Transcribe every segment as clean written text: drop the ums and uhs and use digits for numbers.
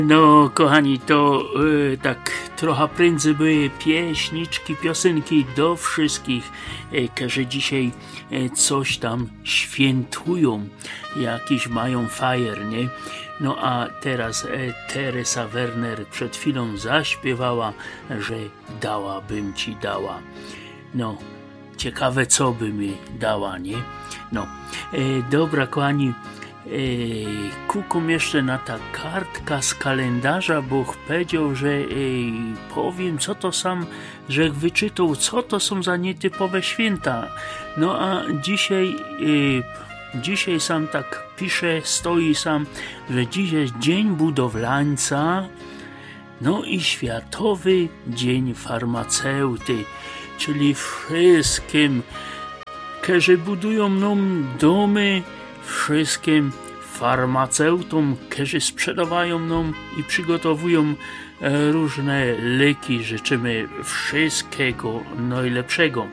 No, kochani, to tak trochę prędzej były pieśniczki, piosenki do wszystkich, którzy dzisiaj coś tam świętują, jakiś mają fajer, nie? No a teraz Teresa Werner przed chwilą zaśpiewała, że dałabym ci dała. No, ciekawe co by mi dała, nie? No, dobra, kochani, kukum jeszcze na ta kartka z kalendarza, bo powiedział, że powiem co to sam, że wyczytał co to są za nietypowe święta. No a dzisiaj sam tak pisze, stoi sam, że dziś jest Dzień Budowlańca, no i Światowy Dzień Farmaceuty, czyli wszystkim, którzy budują nam domy, wszystkim farmaceutom, którzy sprzedawają nam i przygotowują różne leki, życzymy wszystkiego najlepszego.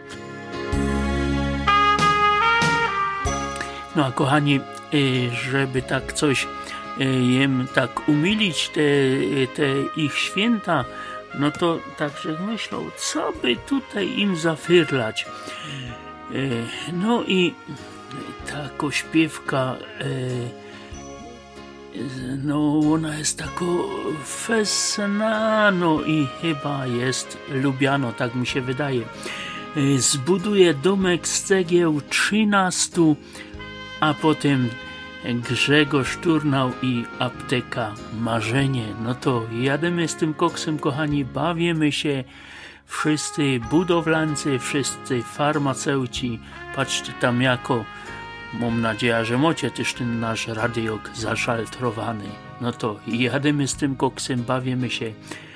No a kochani, żeby tak coś jem tak umilić te ich święta, no to także myślą, co by tutaj im zafyrlać. No i ta śpiewka, no ona jest taka fesna, no i chyba jest lubiano, tak mi się wydaje. Zbuduje domek z cegieł 13, a potem Grzegorz Turnał i apteka Marzenie. No to jademy z tym koksem, kochani, bawimy się. Wszyscy budowlańcy, wszyscy farmaceuci, patrzcie tam jako, mam nadzieję, że macie też ten nasz radiok zaszaltrowany. No to jademy z tym koksem, bawimy się.